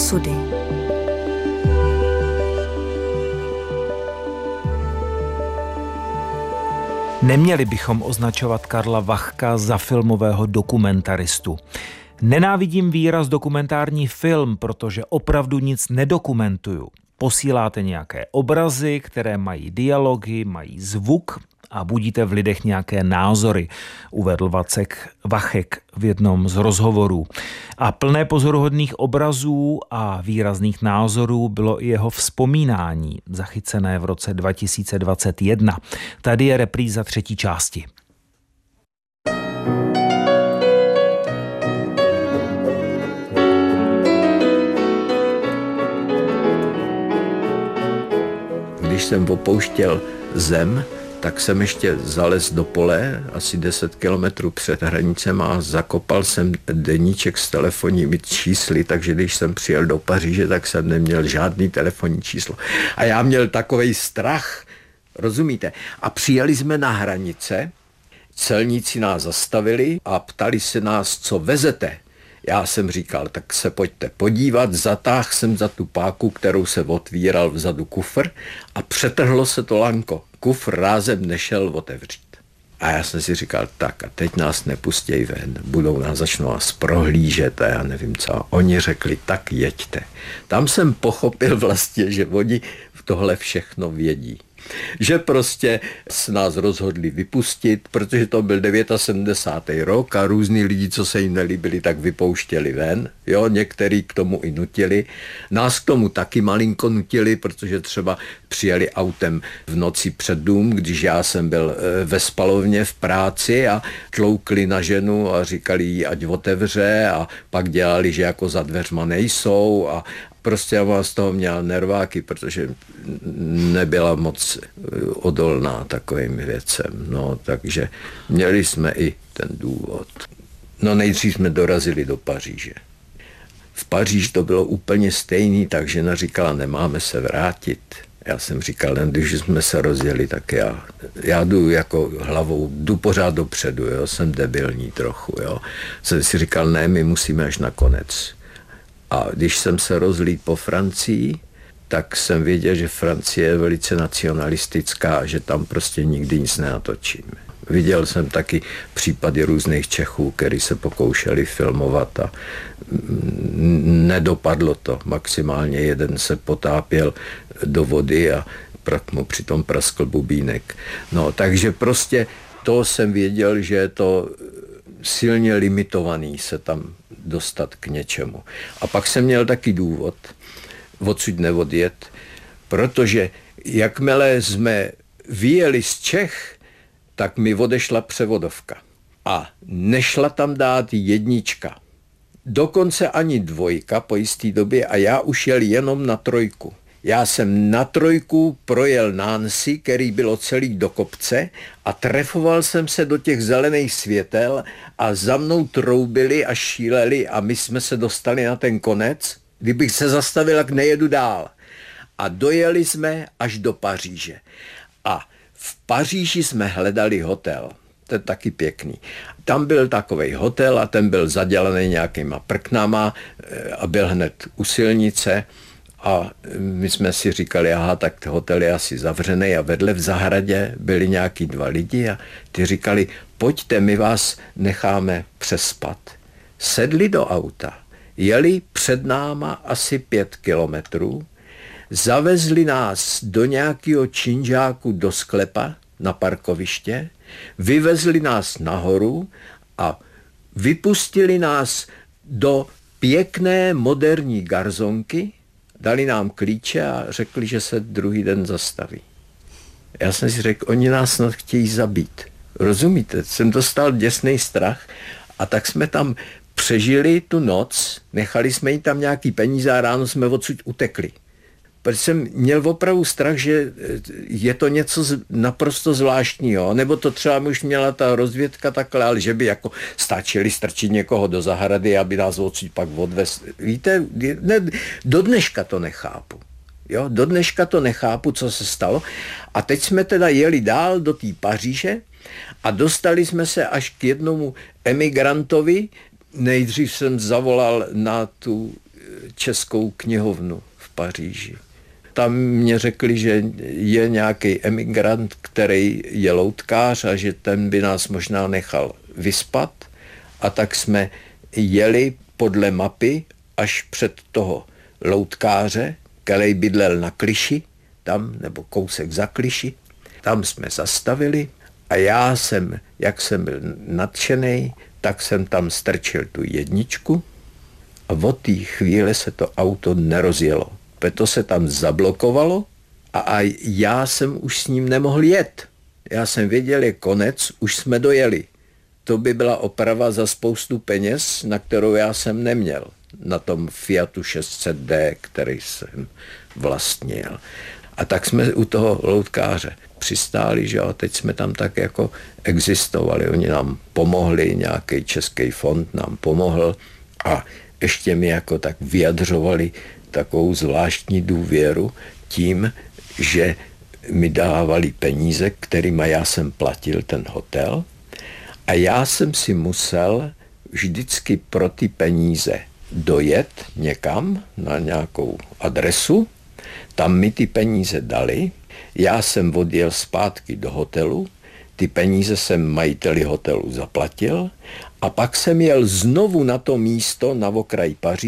osudy. Neměli bychom označovat Karla Vachka za filmového dokumentaristu. Nenávidím výraz dokumentární film, protože opravdu nic nedokumentuju. Posíláte nějaké obrazy, které mají dialogy, mají zvuk a budíte v lidech nějaké názory, uvedl Vachek v jednom z rozhovorů. A plné pozoruhodných obrazů a výrazných názorů bylo i jeho vzpomínání, zachycené v roce 2021. Tady je repríza 3. části. Když jsem opouštěl zem, tak jsem ještě zalez do pole, asi 10 kilometrů před hranicem a zakopal jsem deníček s telefonními čísly, takže když jsem přijel do Paříže, tak jsem neměl žádný telefonní číslo. A já měl takovej strach, rozumíte? A přijeli jsme na hranice, celníci nás zastavili a ptali se nás, co vezete. Já jsem říkal, tak se pojďte podívat, zatáhl jsem za tu páku, kterou se otvíral vzadu kufr a přetrhlo se to lanko. Kufr rázem nešel otevřít. A já jsem si říkal, tak a teď nás nepustěj ven, začnou nás prohlížet a já nevím co. A oni řekli, tak jeďte. Tam jsem pochopil vlastně, že oni tohle všechno vědí. Že prostě s nás rozhodli vypustit, protože to byl 79. rok a různý lidi, co se jim nelíbili, tak vypouštěli ven. Jo, některý k tomu i nutili. Nás k tomu taky malinko nutili, protože třeba přijeli autem v noci před dům, když já jsem byl ve spalovně v práci a tloukli na ženu a říkali jí, ať otevře a pak dělali, že jako za dveřma nejsou a prostě já z toho měl nerváky, protože nebyla moc odolná takovým věcem. No, takže měli jsme i ten důvod. No nejdřív jsme dorazili do Paříže. V Paříži to bylo úplně stejný, tak žena říkala, nemáme se vrátit. Já jsem říkal, když jsme se rozjeli, tak já jdu jako hlavou, jdu pořád dopředu, jo, jsem debilní trochu, jo. Jsem si říkal, ne, my musíme až na konec. A když jsem se rozlít po Francii, tak jsem věděl, že Francie je velice nacionalistická, že tam prostě nikdy nic nenatočíme. Viděl jsem taky případy různých Čechů, kteří se pokoušeli filmovat a nedopadlo to. Maximálně jeden se potápěl do vody a mu přitom praskl bubínek. No, takže prostě to jsem věděl, že je to silně limitovaný se tam dostat k něčemu. A pak jsem měl taky důvod odsud neodjet, protože jakmile jsme vyjeli z Čech, tak mi odešla převodovka. A nešla tam dát jednička. Dokonce ani dvojka po jisté době a já už jel jenom na trojku. Já jsem na trojku projel Nancy, který bylo celý do kopce a trefoval jsem se do těch zelených světel a za mnou troubili a šíleli a my jsme se dostali na ten konec. Kdybych se zastavil, jak nejedu dál. A dojeli jsme až do Paříže. A v Paříži jsme hledali hotel. To je taky pěkný. Tam byl takovej hotel a ten byl zadělaný nějakýma prknama a byl hned u silnice. A my jsme si říkali, aha, tak hotel je asi zavřený a vedle v zahradě byli nějaký 2 lidi a ty říkali, pojďte, my vás necháme přespat. Sedli do auta, jeli před náma asi 5 kilometrů, zavezli nás do nějakého činžáku do sklepa na parkoviště, vyvezli nás nahoru a vypustili nás do pěkné moderní garzonky, dali nám klíče a řekli, že se druhý den zastaví. Já jsem si řekl, oni nás snad chtějí zabít. Rozumíte? Jsem dostal děsný strach a tak jsme tam přežili tu noc, nechali jsme jim tam nějaký peníze a ráno jsme odsud utekli. Protože jsem měl opravdu strach, že je to něco naprosto zvláštního, nebo to třeba už měla ta rozvědka takhle, ale že by jako stačili strčit někoho do zahrady, aby nás odsud pak odvez. Víte, do dneška to nechápu. Jo, do dneška to nechápu, co se stalo. A teď jsme teda jeli dál do té Paříže a dostali jsme se až k jednomu emigrantovi. Nejdřív jsem zavolal na tu Českou knihovnu v Paříži. Tam mě řekli, že je nějaký emigrant, který je loutkář a že ten by nás možná nechal vyspat. A tak jsme jeli podle mapy až před toho loutkáře, který bydlel na Kliši, tam nebo kousek za Kliši. Tam jsme zastavili a já jsem, jak jsem byl nadšený, tak jsem tam strčil tu jedničku a od té chvíle se to auto nerozjelo. To se tam zablokovalo a já jsem už s ním nemohl jet. Já jsem věděl, je konec, už jsme dojeli. To by byla oprava za spoustu peněz, na kterou já jsem neměl. Na tom Fiatu 600D, který jsem vlastnil. A tak jsme u toho loutkáře přistáli, že a teď jsme tam tak jako existovali. Oni nám pomohli, nějaký český fond nám pomohl a ještě mi jako tak vyjadřovali takovou zvláštní důvěru tím, že mi dávali peníze, kterýma já jsem platil ten hotel a já jsem si musel vždycky pro ty peníze dojet někam na nějakou adresu, tam mi ty peníze dali, já jsem odjel zpátky do hotelu, ty peníze jsem majiteli hotelu zaplatil a pak jsem jel znovu na to místo na okraji Paříže,